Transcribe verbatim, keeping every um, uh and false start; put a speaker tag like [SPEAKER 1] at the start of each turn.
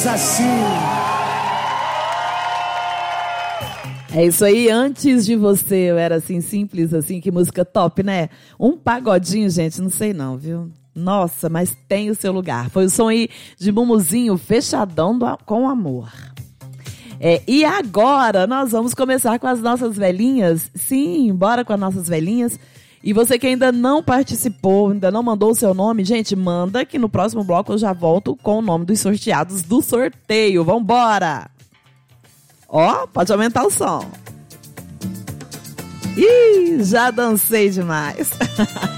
[SPEAKER 1] Simples assim.
[SPEAKER 2] É isso aí, antes de você, eu era assim, simples assim, que música top, né? Um pagodinho, gente, não sei não, viu? Nossa, mas tem o seu lugar. Foi o som aí de Mumuzinho, Fechadão do, com Amor. É, e agora nós vamos começar com as nossas velhinhas. Sim, bora com as nossas velhinhas. E você que ainda não participou, ainda não mandou o seu nome, gente, manda que no próximo bloco eu já volto com o nome dos sorteados do sorteio. Vambora! Ó, pode aumentar o som. Ih, já dancei demais.